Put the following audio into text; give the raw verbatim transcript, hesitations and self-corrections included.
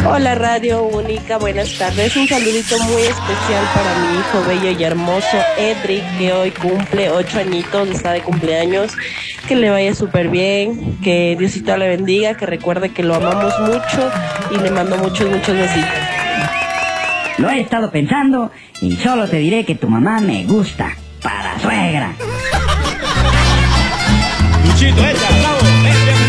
Hola Radio Única, buenas tardes. Un saludito muy especial para mi hijo bello y hermoso Edric, que hoy cumple ocho añitos, está de cumpleaños. Que le vaya súper bien, que Diosito le bendiga, que recuerde que lo amamos mucho y le mando muchos, muchos besitos. Lo he estado pensando y solo te diré que tu mamá me gusta. Para suegra. Luchito, ella, bravo, vente.